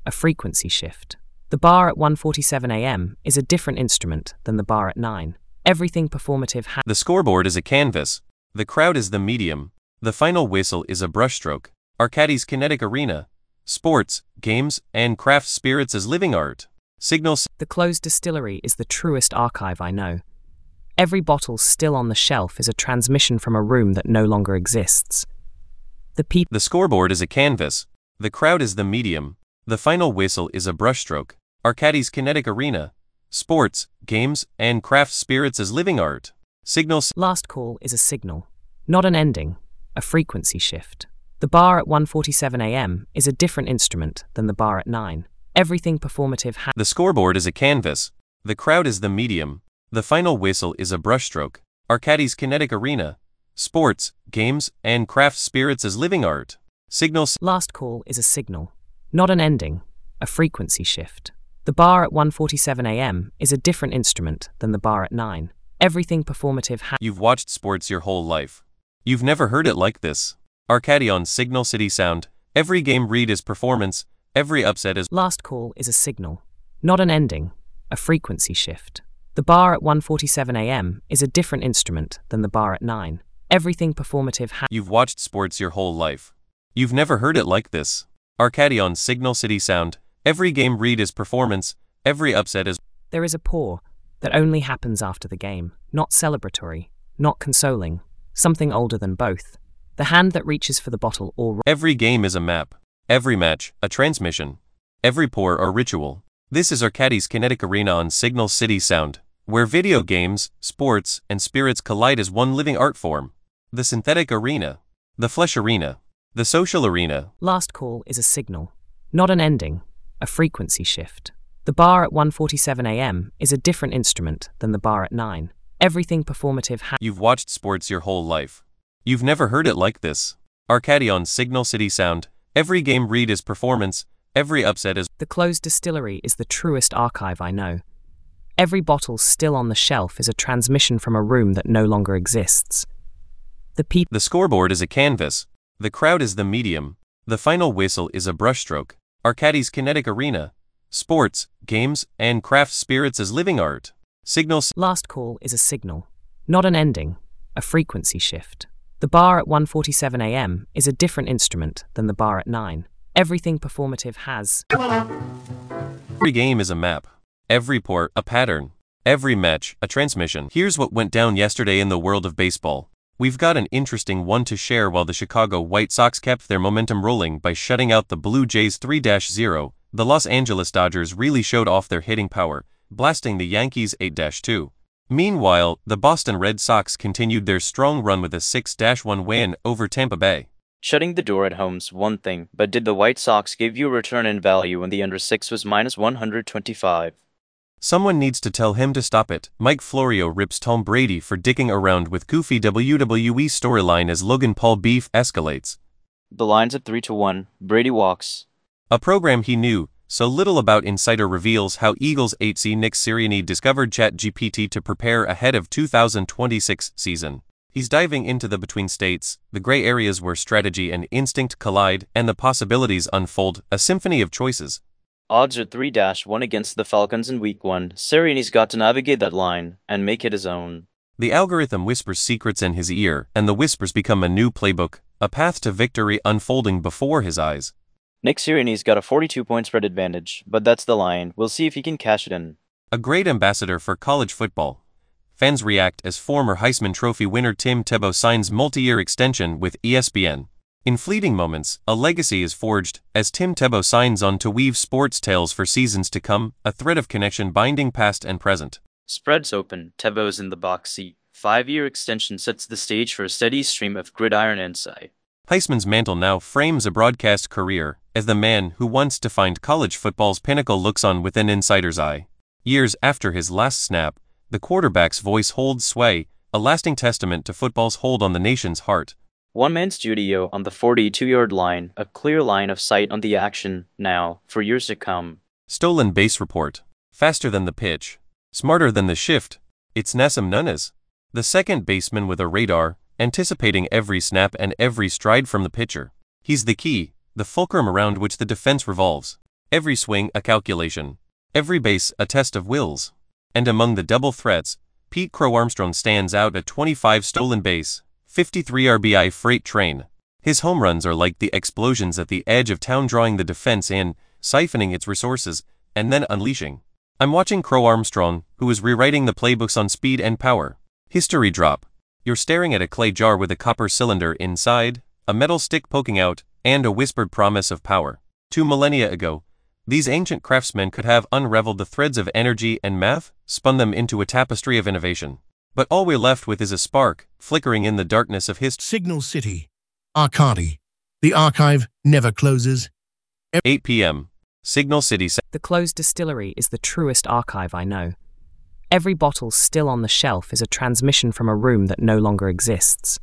a frequency shift. The bar at 1:47 a.m. is a different instrument than the bar at 9. Everything performative has. The scoreboard is a canvas. The crowd is the medium. The final whistle is a brushstroke. Arcadis Kinetic Arena. Sports, games, and craft spirits as living art. Signals. The closed distillery is the truest archive I know. Every bottle still on the shelf is a transmission from a room that no longer exists. The scoreboard is a canvas. The crowd is the medium. The final whistle is a brushstroke. Arcadis Kinetic Arena. Sports, games, and craft spirits as living art. Signals. Last call is a signal, not an ending, a frequency shift. The bar at 1:47 a.m. is a different instrument than the bar at 9. Everything performative has. The scoreboard is a canvas. The crowd is the medium. The final whistle is a brushstroke. Arcadis Kinetic Arena. Sports, games, and craft spirits as living art. Signals. Last call is a signal, not an ending, a frequency shift. The bar at 1:47 a.m. is a different instrument than the bar at 9. Everything performative has. You've watched sports your whole life. You've never heard it like this. Arcadi on Signal City Sound. Every game read is performance. Every upset is. Last call is a signal, not an ending, a frequency shift. The bar at 1:47 a.m. is a different instrument than the bar at 9. Everything performative has. You've watched sports your whole life. You've never heard it like this. Arcadi on Signal City Sound. Every game read is performance. Every upset is. There is a pour that only happens after the game, not celebratory, not consoling, something older than both. The hand that reaches for the bottle or. Every game is a map. Every match, a transmission. Every pour, a ritual. This is Arcadis Kinetic Arena on Signal City Sound, where video games, sports, and spirits collide as one living art form. The synthetic arena. The flesh arena. The social arena. Last call is a signal, not an ending, a frequency shift. The bar at 1:47 a.m. is a different instrument than the bar at 9. Everything performative has. You've watched sports your whole life. You've never heard it like this. Arcadi on Signal City Sound. Every game read is performance. Every upset is. The closed distillery is the truest archive I know. Every bottle still on the shelf is a transmission from a room that no longer exists. The scoreboard is a canvas. The crowd is the medium. The final whistle is a brushstroke. Arcadis Kinetic Arena. Sports, games, and craft spirits as living art. Signals. Last call is a signal, not an ending, a frequency shift. The bar at 1:47 a.m. is a different instrument than the bar at 9. Everything performative has. Every game is a map. Every port, a pattern. Every match, a transmission. Here's what went down yesterday in the world of baseball. We've got an interesting one to share. While the Chicago White Sox kept their momentum rolling by shutting out the Blue Jays 3-0, the Los Angeles Dodgers really showed off their hitting power, blasting the Yankees 8-2. Meanwhile, the Boston Red Sox continued their strong run with a 6-1 win over Tampa Bay. Shutting the door at home's one thing, but did the White Sox give you a return in value when the under 6 was -125? Someone needs to tell him to stop it. Mike Florio rips Tom Brady for dicking around with goofy WWE storyline as Logan Paul beef escalates. The line's at 3-1, Brady walks. A program he knew so little about. Insider reveals how Eagles HC Nick Sirianni discovered ChatGPT to prepare ahead of 2026 season. He's diving into the between states, the gray areas where strategy and instinct collide, and the possibilities unfold, a symphony of choices. Odds are 3-1 against the Falcons in Week 1. Sirianni's got to navigate that line and make it his own. The algorithm whispers secrets in his ear, and the whispers become a new playbook, a path to victory unfolding before his eyes. Nick Sirianni's got a 42-point spread advantage, but that's the line. We'll see if he can cash it in. A great ambassador for college football. Fans react as former Heisman Trophy winner Tim Tebow signs multi-year extension with ESPN. In fleeting moments, a legacy is forged as Tim Tebow signs on to weave sports tales for seasons to come, a thread of connection binding past and present. Spreads open, Tebow's in the box seat. 5-year extension sets the stage for a steady stream of gridiron insight. Heisman's mantle now frames a broadcast career as the man who once defined college football's pinnacle looks on with an insider's eye. Years after his last snap, the quarterback's voice holds sway, a lasting testament to football's hold on the nation's heart. One-man studio on the 42-yard line, a clear line of sight on the action now, for years to come. Stolen base report. Faster than the pitch. Smarter than the shift. It's Nassim Nunez, the second baseman with a radar, anticipating every snap and every stride from the pitcher. He's the key, the fulcrum around which the defense revolves. Every swing a calculation. Every base a test of wills. And among the double threats, Pete Crow Armstrong stands out at 25 stolen base, 53 RBI freight train. His home runs are like the explosions at the edge of town, drawing the defense in, siphoning its resources, and then unleashing. I'm watching Crow Armstrong, who is rewriting the playbooks on speed and power. History drop. You're staring at a clay jar with a copper cylinder inside, a metal stick poking out, and a whispered promise of power. 2 millennia ago, these ancient craftsmen could have unraveled the threads of energy and math, spun them into a tapestry of innovation. But all we're left with is a spark, flickering in the darkness of history. Signal City. Arcadi. The archive never closes. 8 p.m. Signal City. The closed distillery is the truest archive I know. Every bottle still on the shelf is a transmission from a room that no longer exists.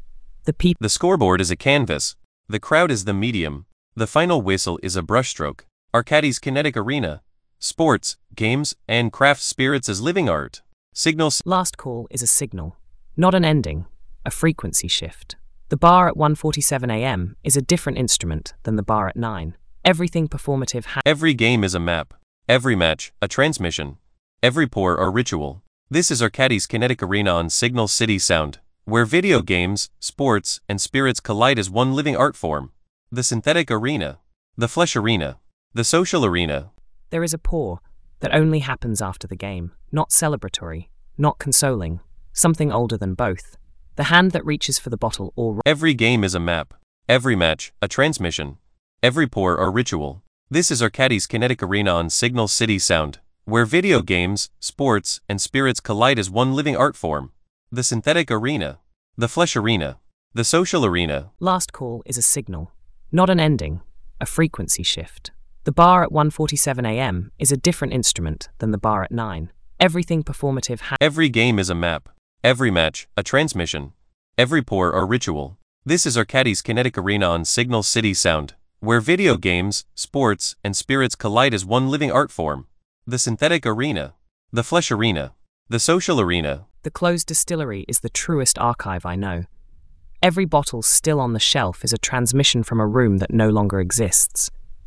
The scoreboard is a canvas. The crowd is the medium. The final whistle is a brushstroke. Arcadi's kinetic arena. Sports, games, and craft spirits as living art. Last call is a signal, not an ending, a frequency shift. The bar at 1:47 a.m. is a different instrument than the bar at 9. Everything performative Every game is a map. Every match, a transmission. Every pour a ritual. This is Arcadi's kinetic arena on Signal City Sound, where video games, sports, and spirits collide as one living art form. The synthetic arena. The flesh arena. The social arena. There is a pour that only happens after the game, not celebratory, not consoling, something older than both. The hand that reaches for the bottle or... Every game is a map. Every match, a transmission. Every pour a ritual. This is Arcadi's kinetic arena on Signal City Sound, where video games, sports, and spirits collide as one living art form. The synthetic arena. The flesh arena. The social arena. Last call is a signal, not an ending, a frequency shift. The bar at 1:47 a.m. is a different instrument than the bar at 9. Everything performative Every game is a map. Every match, a transmission. Every pour a ritual. This is Arcadi's kinetic arena on Signal City Sound, where video games, sports, and spirits collide as one living art form. The synthetic arena. The flesh arena. The social arena. The closed distillery is the truest archive I know. Every bottle still on the shelf is a transmission from a room that no longer exists.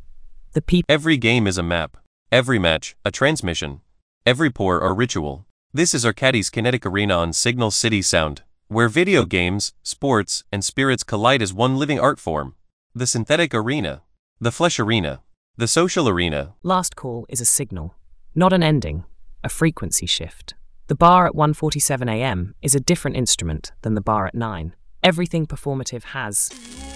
Every game is a map. Every match, a transmission. Every pour a ritual. This is Arcadi's kinetic arena on Signal City Sound, where video games, sports, and spirits collide as one living art form. The synthetic arena. The flesh arena. The social arena. Last call is a signal, not an ending, a frequency shift. The bar at 1:47 a.m. is a different instrument than the bar at 9. Everything performative has...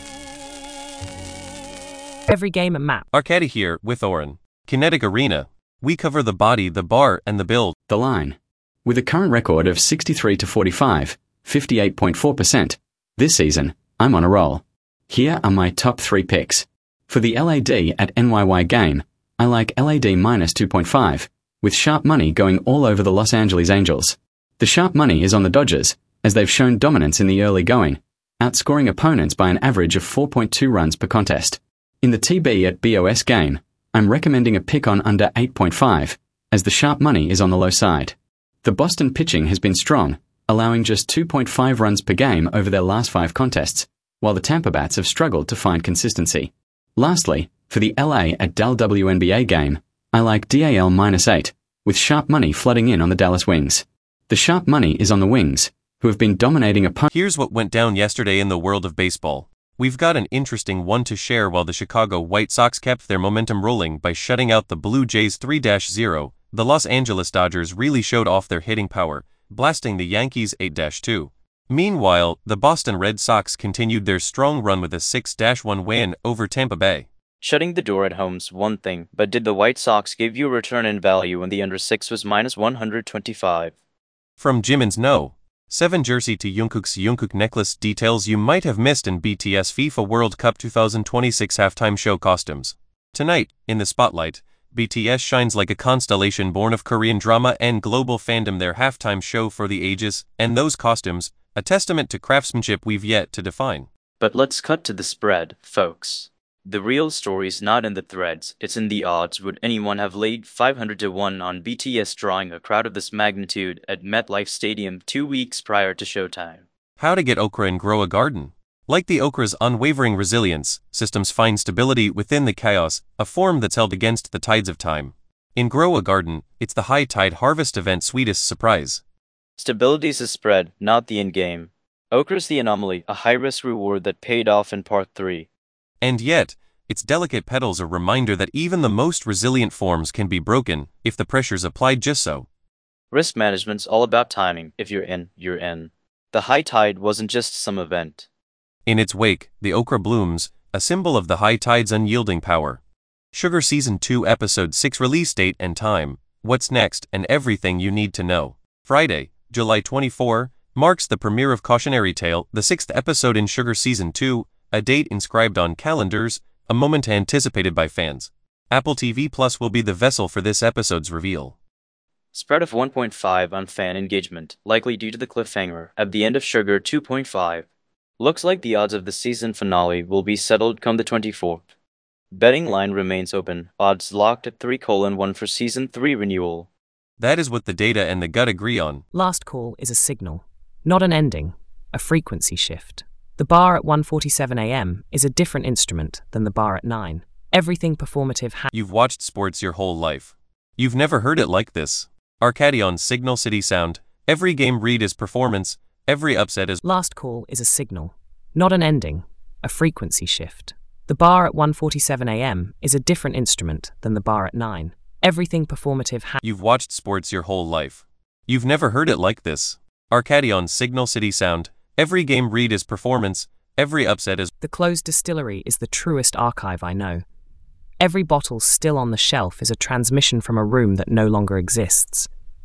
Every game a map. Arcadi here with Oren. Kinetic arena. We cover the body, the bar, and the build. The line. With a current record of 63-45, 58.4%, this season, I'm on a roll. Here are my top 3 picks. For the LAD at NYY game, I like LAD minus 2.5, with sharp money going all over the Los Angeles Angels. The sharp money is on the Dodgers, as they've shown dominance in the early going, outscoring opponents by an average of 4.2 runs per contest. In the TB at BOS game, I'm recommending a pick on under 8.5, as the sharp money is on the low side. The Boston pitching has been strong, allowing just 2.5 runs per game over their last 5 contests, while the Tampa Bats have struggled to find consistency. Lastly, for the LA at Dal WNBA game, I like DAL minus 8, with sharp money flooding in on the Dallas Wings. The sharp money is on the Wings, who have been dominating opponents. Here's what went down yesterday in the world of baseball. We've got an interesting one to share. While the Chicago White Sox kept their momentum rolling by shutting out the Blue Jays 3-0, the Los Angeles Dodgers really showed off their hitting power, blasting the Yankees 8-2. Meanwhile, the Boston Red Sox continued their strong run with a 6-1 win over Tampa Bay. Shutting the door at home's one thing, but did the White Sox give you a return in value when the under 6 was minus 125? From Jimin's No. 7 jersey to Jungkook's Jungkook necklace, details you might have missed in BTS FIFA World Cup 2026 halftime show costumes. Tonight, in the spotlight, BTS shines like a constellation born of Korean drama and global fandom. Their halftime show for the ages, and those costumes, a testament to craftsmanship we've yet to define. But let's cut to the spread, folks. The real story's not in the threads, it's in the odds. Would anyone have laid 500-1 on BTS drawing a crowd of this magnitude at MetLife Stadium 2 weeks prior to showtime? How to get okra and grow a garden. Like the okra's unwavering resilience, systems find stability within the chaos, a form that's held against the tides of time. In Grow a Garden, it's the high tide harvest event's sweetest surprise. Stability's the spread, not the endgame. Okra's the anomaly, a high-risk reward that paid off in Part 3. And yet, its delicate petals a reminder that even the most resilient forms can be broken if the pressure's applied just so. Risk management's all about timing. If you're in, you're in. The high tide wasn't just some event. In its wake, the okra blooms, a symbol of the high tide's unyielding power. Sugar Season 2 Episode 6 release date and time, what's next, and everything you need to know. Friday, July 24, marks the premiere of Cautionary Tale, the 6th episode in Sugar Season 2, a date inscribed on calendars, a moment anticipated by fans. Apple TV Plus will be the vessel for this episode's reveal. Spread of 1.5 on fan engagement, likely due to the cliffhanger at the end of Sugar 2.5. Looks like the odds of the season finale will be settled come the 24th. Betting line remains open, odds locked at 3:1 for Season 3 renewal. That is what the data and the gut agree on. Last call is a signal, not an ending, a frequency shift. The bar at 1:47 a.m. is a different instrument than the bar at 9. Everything performative You've watched sports your whole life. You've never heard it like this. Arcady on Signal City Sound, every game read is performance, every upset is... Last call is a signal, not an ending, a frequency shift. The bar at 1:47 a.m. is a different instrument than the bar at 9. Everything performative You've watched sports your whole life. You've never heard it like this. Arcady on Signal City Sound, every game read is performance, every upset is... The closed distillery is the truest archive I know. Every bottle still on the shelf is a transmission from a room that no longer exists.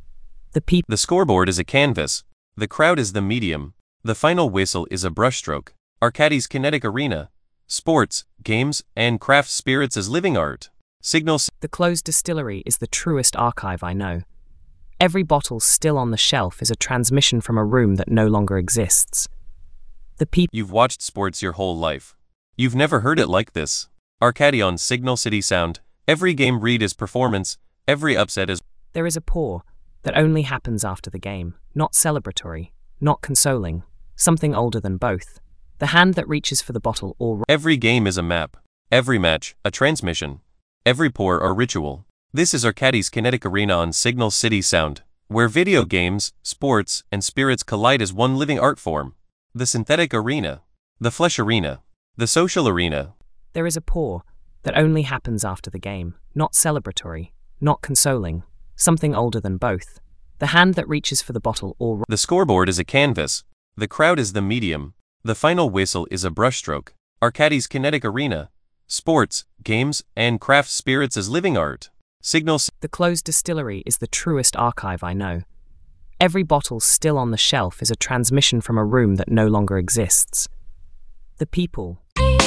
The scoreboard is a canvas. The crowd is the medium. The final whistle is a brushstroke. Arcady's kinetic arena. Sports, games, and craft spirits as living art. The closed distillery is the truest archive I know. Every bottle still on the shelf is a transmission from a room that no longer exists. You've watched sports your whole life. You've never heard it like this. Arcady on Signal City Sound, every game read is performance, every upset is... There is a pour that only happens after the game, not celebratory, not consoling, something older than both. The hand that reaches for the bottle or... Every game is a map. Every match, a transmission. Every pour or ritual. This is Arcady's kinetic arena on Signal City Sound, where video games, sports, and spirits collide as one living art form. The synthetic arena. The flesh arena. The social arena. There is a pour that only happens after the game, not celebratory, not consoling, something older than both. The hand that reaches for the bottle or... The scoreboard is a canvas. The crowd is the medium. The final whistle is a brushstroke. Arcady's kinetic arena. Sports, games, and craft spirits as living art. The closed distillery is the truest archive I know. Every bottle still on the shelf is a transmission from a room that no longer exists. The people...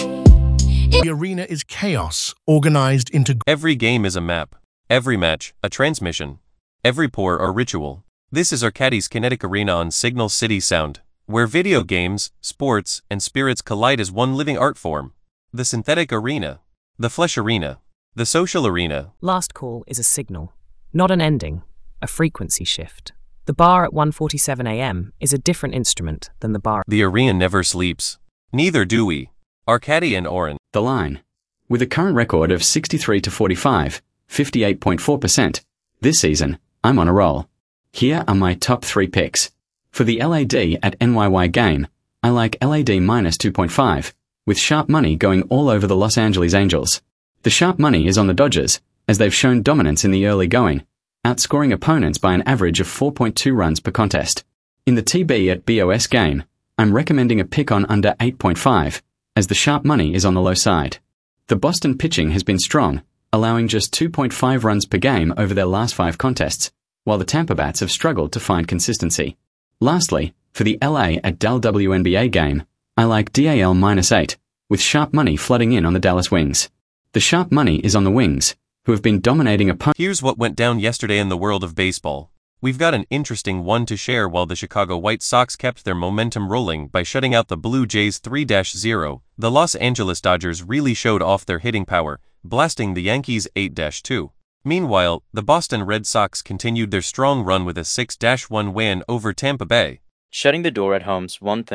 The arena is chaos, organized into... Every game is a map. Every match, a transmission. Every pour or ritual. This is Arcady's kinetic arena on Signal City Sound, where video games, sports, and spirits collide as one living art form. The synthetic arena. The flesh arena. The social arena. Last call is a signal, not an ending, a frequency shift. The bar at 1:47 a.m. is a different instrument than the bar... The arena never sleeps. Neither do we. Arcady and Oren. The line. With a current record of 63 to 45, 58.4%, this season, I'm on a roll. Here are my top 3 picks. For the LAD at NYY game, I like LAD minus 2.5, with sharp money going all over the Los Angeles Angels. The sharp money is on the Dodgers, as they've shown dominance in the early going, outscoring opponents by an average of 4.2 runs per contest. In the TB at BOS game, I'm recommending a pick on under 8.5, as the sharp money is on the low side. The Boston pitching has been strong, allowing just 2.5 runs per game over their last 5 contests, while the Tampa Bats have struggled to find consistency. Lastly, for the LA at Dal WNBA game, I like DAL minus 8, with sharp money flooding in on the Dallas Wings. The sharp money is on the Wings, who have been dominating opponents. Here's what went down yesterday in the world of baseball. We've got an interesting one to share. While the Chicago White Sox kept their momentum rolling by shutting out the Blue Jays 3-0, the Los Angeles Dodgers really showed off their hitting power, blasting the Yankees 8-2. Meanwhile, the Boston Red Sox continued their strong run with a 6-1 win over Tampa Bay. Shutting the door at home's one thing,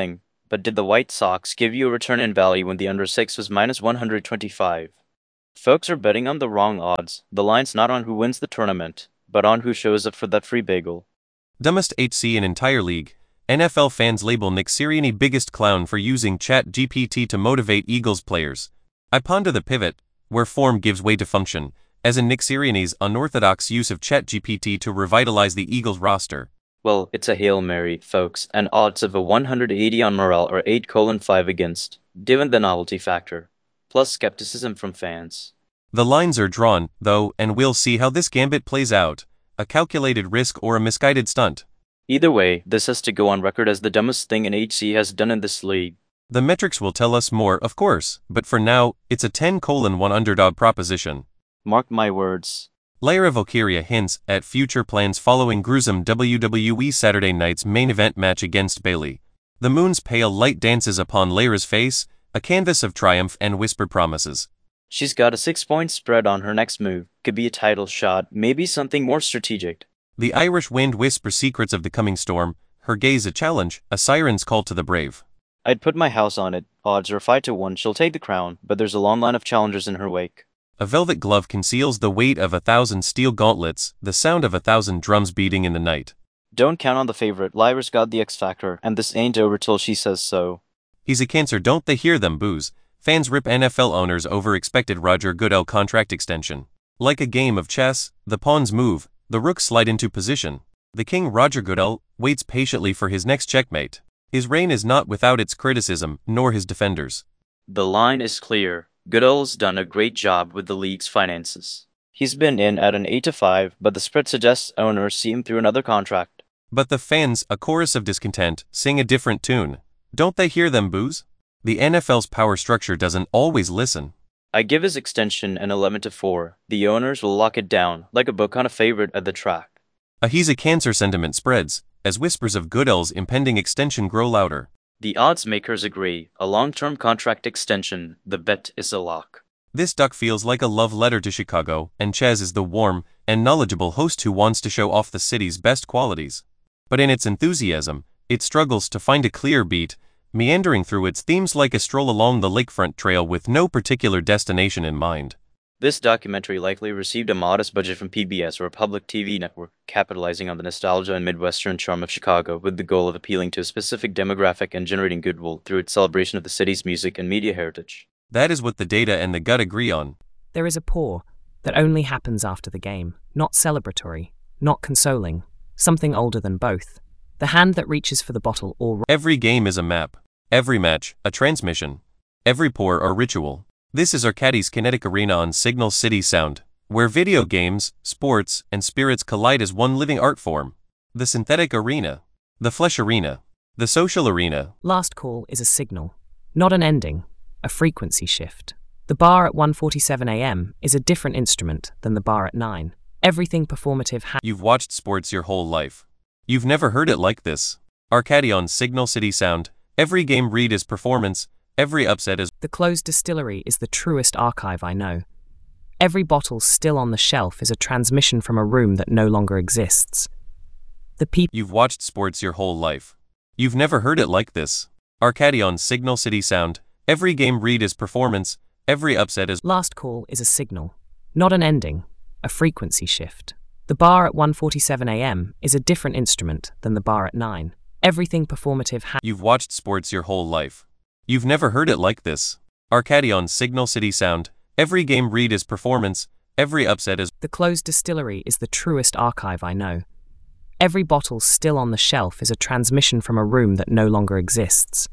but did the White Sox give you a return in value when the under 6 was minus 125? Folks are betting on the wrong odds. The line's not on who wins the tournament, but on who shows up for that free bagel. Dumbest HC in entire league. NFL fans label Nick Sirianni biggest clown for using ChatGPT to motivate Eagles players. I ponder the pivot, where form gives way to function, as in Nick Sirianni's unorthodox use of ChatGPT to revitalize the Eagles roster. Well, it's a Hail Mary, folks, and odds of a 180 on morale are 8:5 against, given the novelty factor, plus skepticism from fans. The lines are drawn, though, and we'll see how this gambit plays out, a calculated risk or a misguided stunt. Either way, this has to go on record as the dumbest thing an HC has done in this league. The metrics will tell us more, of course, but for now, it's a 10:1 underdog proposition. Mark my words. Lyra Valkyria hints at future plans following gruesome WWE Saturday night's main event match against Bayley. The moon's pale light dances upon Lyra's face, a canvas of triumph and whispered promises. She's got a 6-point spread on her next move. Could be a title shot, maybe something more strategic. The Irish wind whispers secrets of the coming storm, her gaze a challenge, a siren's call to the brave. I'd put my house on it. Odds are 5-1 she'll take the crown, but there's a long line of challengers in her wake. A velvet glove conceals the weight of 1,000 steel gauntlets, the sound of 1,000 drums beating in the night. Don't count on the favorite. Lyra's got the X factor, and this ain't over till she says so. He's a Cancer, don't they hear them boos? Fans rip NFL owners over expected Roger Goodell contract extension. Like a game of chess, the pawns move, the rooks slide into position. The king Roger Goodell waits patiently for his next checkmate. His reign is not without its criticism, nor his defenders. The line is clear. Goodell's done a great job with the league's finances. He's been in at an 8-5, but the spread suggests owners see him through another contract. But the fans, a chorus of discontent, sing a different tune. Don't they hear them boos? The NFL's power structure doesn't always listen. I give his extension an 11-4. The owners will lock it down, like a book on a favorite at the track. A he's a Cancer sentiment spreads, as whispers of Goodell's impending extension grow louder. The odds makers agree. A long-term contract extension, the bet is a lock. This duck feels like a love letter to Chicago, and Chaz is the warm and knowledgeable host who wants to show off the city's best qualities. But in its enthusiasm, it struggles to find a clear beat, meandering through its themes like a stroll along the lakefront trail with no particular destination in mind. This documentary likely received a modest budget from PBS or a public TV network, capitalizing on the nostalgia and Midwestern charm of Chicago with the goal of appealing to a specific demographic and generating goodwill through its celebration of the city's music and media heritage. That is what the data and the gut agree on. There is a pour that only happens after the game, not celebratory, not consoling, something older than both. The hand that reaches for the bottle or... Every game is a map. Every match, a transmission. Every pour, a ritual. This is Arcadie's Kinetic Arena on Signal City Sound, where video games, sports, and spirits collide as one living art form. The synthetic arena. The flesh arena. The social arena. Last call is a signal, not an ending, a frequency shift. The bar at 1:47 a.m. is a different instrument than the bar at 9. Everything performative You've watched sports your whole life. You've never heard it like this. Arcadie on Signal City Sound. Every game read is performance. Every upset is... The closed distillery is the truest archive I know. Every bottle still on the shelf is a transmission from a room that no longer exists. The people... You've watched sports your whole life. You've never heard it like this. Arcadie on Signal City Sound. Every game read is performance. Every upset is... Last call is a signal, not an ending, a frequency shift. The bar at 1:47 a.m. is a different instrument than the bar at 9. Everything performative You've watched sports your whole life. You've never heard it like this. Arcadie on Signal City Sound. Every game read is performance. Every upset is... The closed distillery is the truest archive I know. Every bottle still on the shelf is a transmission from a room that no longer exists.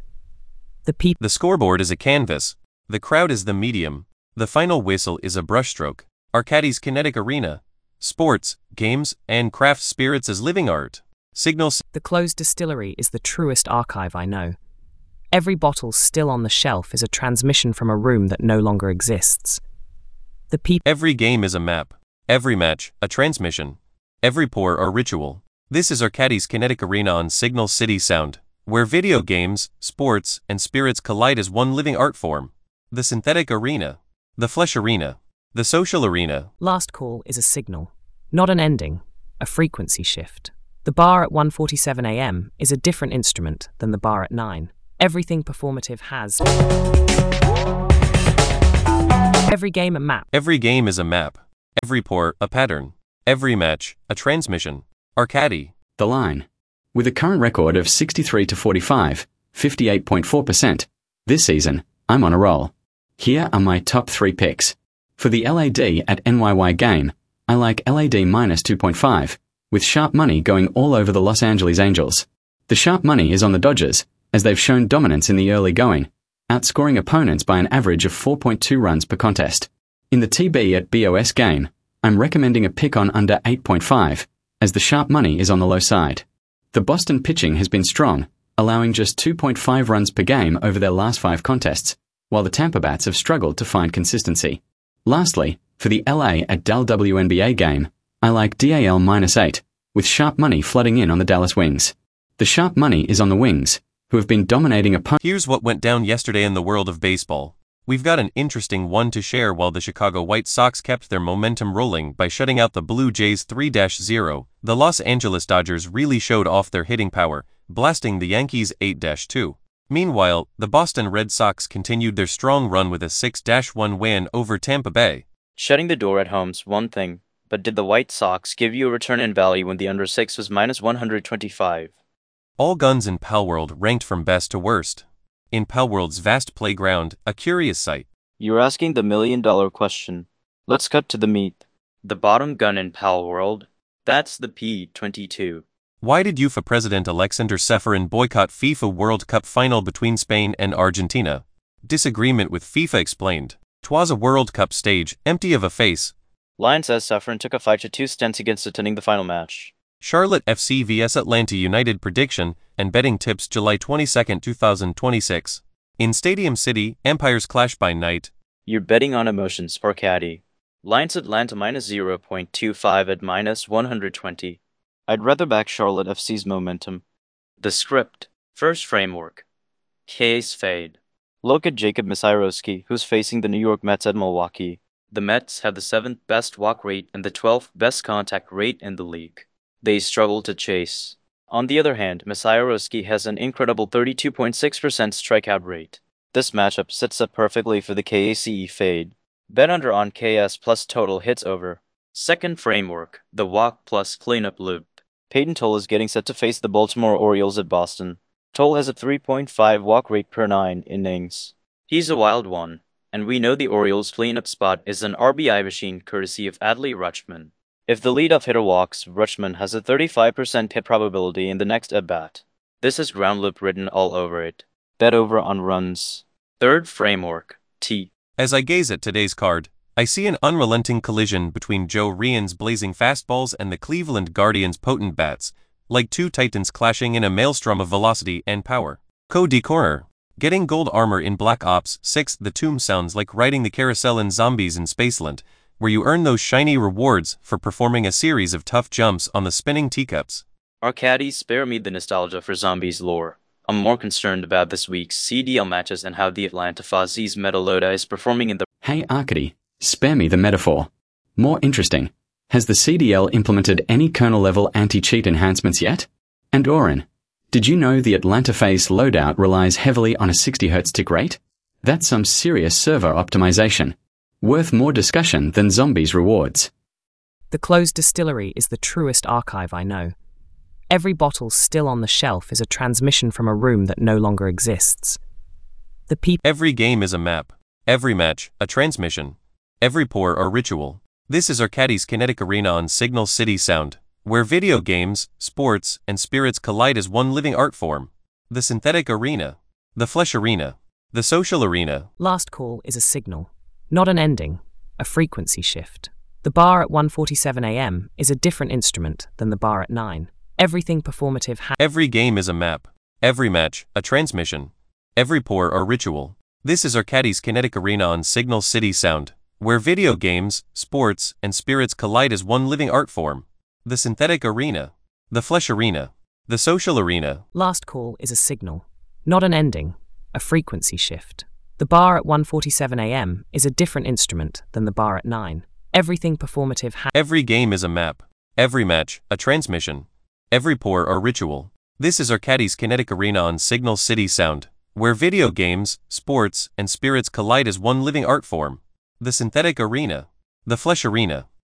The scoreboard is a canvas. The crowd is the medium. The final whistle is a brushstroke. Arcadie's Kinetic Arena. Sports, games, and craft spirits as living art. Signals. The closed distillery is the truest archive I know. Every bottle still on the shelf is a transmission from a room that no longer exists. Every game is a map. Every match, a transmission. Every pour, a ritual. This is Arcadie's Kinetic Arena on Signal City Sound, where video games, sports, and spirits collide as one living art form. The synthetic arena. The flesh arena. The social arena. Last call is a signal, not an ending, a frequency shift. The bar at 1:47 a.m. is a different instrument than the bar at 9. Everything performative has. Every game a map. Every game is a map. Every port, a pattern. Every match, a transmission. Arcadi. The line. With a current record of 63 to 45, 58.4%. This season, I'm on a roll. Here are my top 3 picks. For the LAD at NYY game, I like LAD minus 2.5, with sharp money going all over the Los Angeles Angels. The sharp money is on the Dodgers, as they've shown dominance in the early going, outscoring opponents by an average of 4.2 runs per contest. In the TB at BOS game, I'm recommending a pick on under 8.5, as the sharp money is on the low side. The Boston pitching has been strong, allowing just 2.5 runs per game over their last 5 contests, while the Tampa Bats have struggled to find consistency. Lastly, for the LA at Dal WNBA game, I like DAL minus 8, with sharp money flooding in on the Dallas Wings. The sharp money is on the Wings, who have been dominating opponents. Here's what went down yesterday in the world of baseball. We've got an interesting one to share. While the Chicago White Sox kept their momentum rolling by shutting out the Blue Jays 3-0, the Los Angeles Dodgers really showed off their hitting power, blasting the Yankees 8-2. Meanwhile, the Boston Red Sox continued their strong run with a 6-1 win over Tampa Bay. Shutting the door at home's one thing, but did the White Sox give you a return in value when the under 6 was minus 125? All guns in Palworld ranked from best to worst. In Palworld's vast playground, a curious sight. You're asking the million-dollar question. Let's cut to the meat. The bottom gun in Palworld? That's the P-22. Why did UEFA President Alexander Ceferin boycott FIFA World Cup final between Spain and Argentina? Disagreement with FIFA explained. 'Twas a World Cup stage, empty of a face. Lion says Ceferin took a 5-2 stance against attending the final match. Charlotte FC vs Atlanta United prediction and betting tips July 22, 2026. In Stadium City, empires clash by night. You're betting on emotions, Arcadi. Lions Atlanta minus 0.25 at minus 120. I'd rather back Charlotte FC's momentum. The script. First framework. Case fade. Look at Jacob Misiorowski, who's facing the New York Mets at Milwaukee. The Mets have the 7th best walk rate and the 12th best contact rate in the league. They struggle to chase. On the other hand, Misiorowski has an incredible 32.6% strikeout rate. This matchup sets up perfectly for the KACE fade. Bet under on KS plus total hits over. Second framework. The walk plus cleanup loop. Peyton Toll is getting set to face the Baltimore Orioles at Boston. Toll has a 3.5 walk rate per 9 innings. He's a wild one, and we know the Orioles' cleanup spot is an RBI machine courtesy of Adley Rutschman. If the leadoff hitter walks, Rutschman has a 35% hit probability in the next at-bat. This has ground loop written all over it. Bet over on runs. Third framework. T. As I gaze at today's card, I see an unrelenting collision between Joe Ryan's blazing fastballs and the Cleveland Guardians' potent bats, like two titans clashing in a maelstrom of velocity and power. Cody Corner. Getting gold armor in Black Ops 6. The tomb sounds like riding the carousel in Zombies in Spaceland, where you earn those shiny rewards for performing a series of tough jumps on the spinning teacups. Arcadi, spare me the nostalgia for Zombies lore. I'm more concerned about this week's CDL matches and how the Atlanta Fozzies Metalota is performing in the... Hey Arcady, spare me the metaphor. More interesting, has the CDL implemented any kernel-level anti-cheat enhancements yet? And Oren, did you know the Atlanta Phase loadout relies heavily on a 60Hz tick rate? That's some serious server optimization. Worth more discussion than Zombies rewards. The closed distillery is the truest archive I know. Every bottle still on the shelf is a transmission from a room that no longer exists. The people. Every game is a map. Every match, a transmission. Every pour or ritual. This is Arcadi's Kinetic Arena on Signal City Sound, where video games, sports, and spirits collide as one living art form. The synthetic arena. The flesh arena. The social arena. Last call is a signal, not an ending, a frequency shift. The bar at 1:47 a.m. is a different instrument than the bar at 9. Everything performative Every game is a map. Every match, a transmission. Every pour or ritual. This is Arcadi's Kinetic Arena on Signal City Sound, where video games, sports, and spirits collide as one living art form. The synthetic arena. The flesh arena. The social arena. Last call is a signal, not an ending, a frequency shift. The bar at 1:47 a.m. is a different instrument than the bar at 9. Everything performative Every game is a map. Every match, a transmission. Every pour or ritual. This is Arcadi's Kinetic Arena on Signal City Sound, where video games, sports, and spirits collide as one living art form. The synthetic arena. The flesh arena.